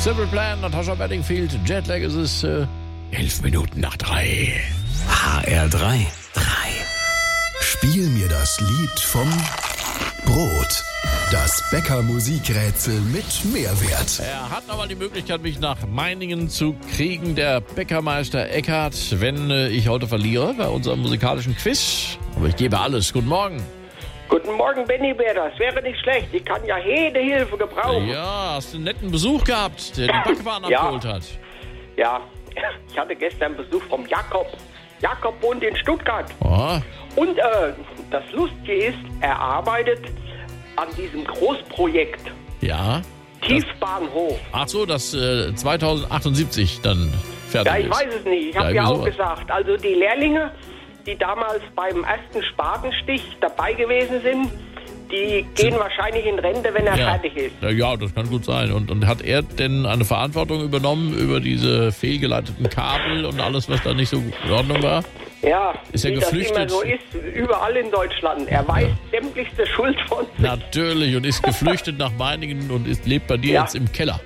Simple Plan, Natascha Bedingfield, Jetlag ist es 11 Minuten nach 3. HR3. Spiel mir das Lied vom Brot. Das Bäcker-Musikrätsel mit Mehrwert. Er hat aber die Möglichkeit, mich nach Meiningen zu kriegen, der Bäckermeister Eckhart, wenn ich heute verliere bei unserem musikalischen Quiz. Aber ich gebe alles. Guten Morgen. Guten Morgen, Benny Bär, das wäre nicht schlecht. Ich kann ja jede Hilfe gebrauchen. Ja, hast du einen netten Besuch gehabt, der die Backwaren abgeholt hat. Ja, ich hatte gestern Besuch vom Jakob. Jakob wohnt in Stuttgart. Oh. Und das Lustige ist, er arbeitet an diesem Großprojekt Ja. Tiefbahnhof. Ach so, das 2078 dann fertig Ja, ich ist. weiß es nicht. Ich Ja, habe ja wieso? auch gesagt, also die Lehrlinge, die damals beim ersten Spatenstich dabei gewesen sind, die gehen wahrscheinlich in Rente, wenn er fertig ist. Ja, das kann gut sein. Und hat er denn eine Verantwortung übernommen über diese fehlgeleiteten Kabel und alles, was da nicht so in Ordnung war? Ja, Ist er wie geflüchtet? das immer so ist, überall in Deutschland. Er weiß sämtlichste Schuld von sich. Natürlich, und ist geflüchtet nach Meiningen und lebt bei dir Ja. jetzt im Keller.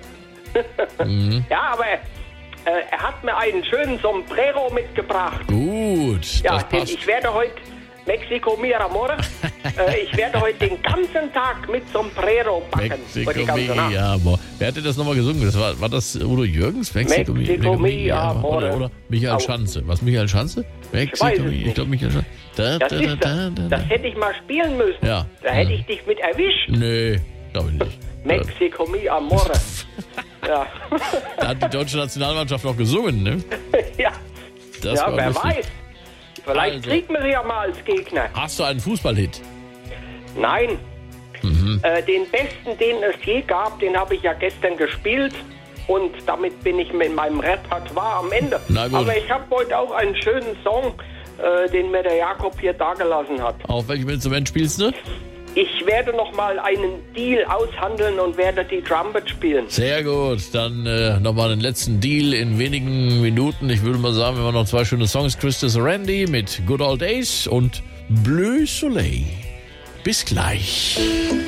Ja, aber er hat mir einen schönen Sombrero mitgebracht. Gut, Ja, das denn passt. ich werde heute Mexico mi amor. Ich werde heute den ganzen Tag mit Sombrero backen. Mexico Für die ganze Nacht. mi amor. Wer hatte das nochmal gesungen? Das war das Udo Jürgens? Mexico mi amor. Oder Michael Au. Schanze. Was, Michael Schanze? weiß es Ich nicht. glaube Michael Schanze. Das hätte ich mal spielen müssen. Ja. Da hätte ich dich mit erwischt. Nee, glaube ich nicht. Mexico mi amor. Ja. Da hat die deutsche Nationalmannschaft noch gesungen, ne? Ja. Das Ja, war wer lustig. weiß. Vielleicht Also. kriegt man sie ja mal als Gegner. Hast du einen Fußballhit? Nein. Mhm. Den besten, den es je gab, den habe ich ja gestern gespielt. Und damit bin ich mit meinem Repertoire am Ende. Na gut. Aber ich habe heute auch einen schönen Song, den mir der Jakob hier dagelassen hat. Auf welchem Instrument spielst du? Ich werde noch mal einen Deal aushandeln und werde die Trumpet spielen. Sehr gut, dann nochmal den letzten Deal in wenigen Minuten. Ich würde mal sagen, wir haben noch 2 schöne Songs. Christus Randy mit Good Old Days und Bleu Soleil. Bis gleich.